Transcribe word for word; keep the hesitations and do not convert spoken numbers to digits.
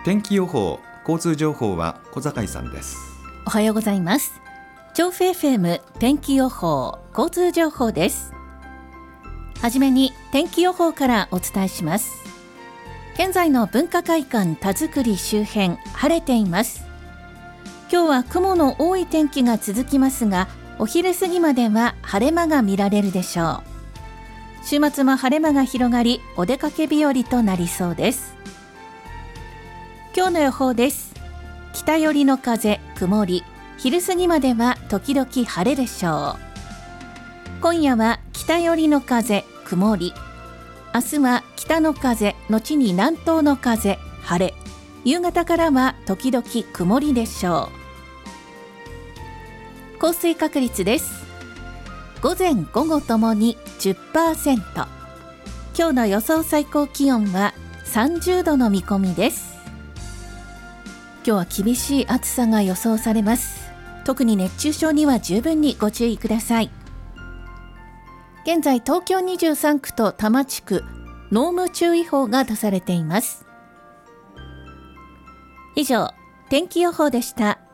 天気予報、交通情報は小坂井さんです。 おはようございます。調布 エフエム 天気予報、交通情報です。はじめに天気予報からお伝えします。現在の文化会館田作周辺、晴れています。今日は雲の多い天気が続きますが、お昼過ぎまでは晴れ間が見られるでしょう。週末も晴れ間が広がり、お出かけ日和となりそうです。今日の予報です。北寄りの風、曇り、昼過ぎまでは時々晴れでしょう。今夜は北寄りの風、曇り、明日は北の風、後に南東の風、晴れ、夕方からは時々曇りでしょう。降水確率です。午前午後ともに じゅっパーセント。 今日の予想最高気温はさんじゅうどの見込みです。今日は厳しい暑さが予想されます。特に熱中症には十分にご注意ください。現在東京にじゅうさんくと多摩地区、濃霧注意報が出されています。以上、天気予報でした。